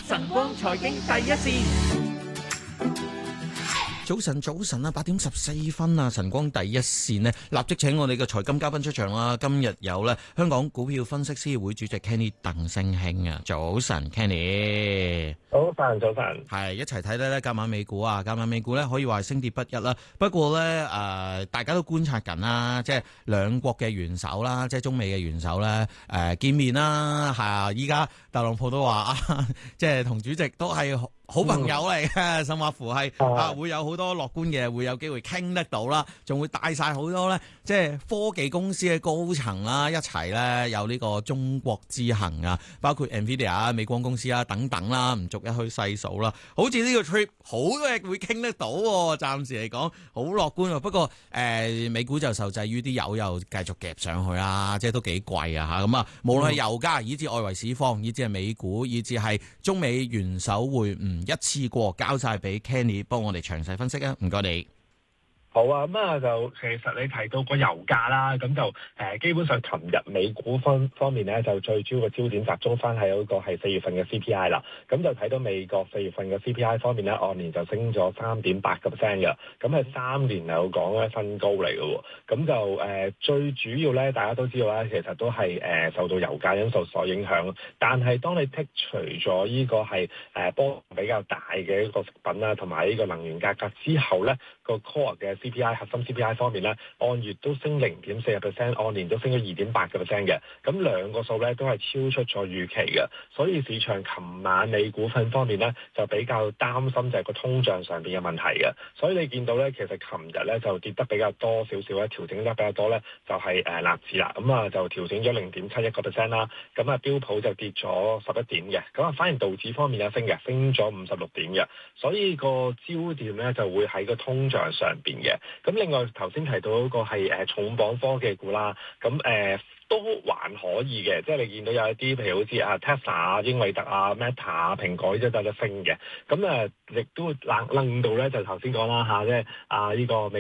晨光財經第一線。 早晨啊，8:14啊，晨光第一線呢，立即請我哋嘅財金嘉賓出場啦。今日有咧香港股票分析師會主席 Kenny 鄧聲興啊，早晨 Kenny。 早晨， 係一齊睇咧，今晚美股啊，今晚美股咧可以話升跌不一啦。不過咧，大家都觀察緊啦，即係兩國嘅元首啦，即係中美嘅元首咧，見面啦，係啊，依家特朗普都話啊，即係同主席都係好朋友嚟嘅，甚或乎係會有好多樂觀嘅，會有機會傾得到啦，仲會帶晒好多咧，即係科技公司嘅高層啦，一齊咧有呢個中國之行啊，包括 Nvidia 啊、美光公司啊等等啦，唔逐一去細數啦。好似呢個 trip 好多嘢會傾得到喎，暫時嚟講好樂觀喎。不過美股就受制於啲油又繼續夾上去啦，即係都幾貴啊嚇。咁啊，無論係油價，以至外圍市況，以至係美股，以至係中美元首會唔一次過交晒俾 Kenny 幫我哋詳細分析啊，唔該你。 好啊，咁就其實你提到個油價啦，咁就基本上琴日美股方面咧，就最主要嘅焦點集中翻喺嗰個係4月份嘅 CPI 啦。咁就睇到美國4月份嘅 CPI 方面咧，按年就升咗3.8%嘅，咁係3年嚟講咧新高嚟嘅喎。咁就最主要咧，大家都知道啦，其實都係受到油價因素所影響。但係當你剔除咗呢個係波比較大嘅一個食品啦，同埋呢個能源價格之後咧，個 core 嘅CPI 核心 CPI 方面咧，按月都升0.4%，按年都升咗2.8%嘅。咁兩個數咧都係超出咗預期嘅，所以市場琴晚美股份方面咧就比較擔心就係個通脹上邊嘅問題嘅。所以你見到咧，其實琴日咧就跌得比較多少少咧，調整得比較多咧，就係納指啦。咁啊就調整咗0.71%啦。咁啊標普就跌咗11點嘅。咁啊反而道指方面有升嘅，升咗56點嘅。所以個焦點咧就會喺個通脹上邊嘅。咁另外頭先提到嗰個係重磅科技股啦，咁都還可以嘅，即係你見到有一啲譬如好似Tesla 啊、英偉達啊、Meta 啊、蘋果呢啲都得升嘅，咁亦都令到咧就頭先講啦嚇，即係呢個美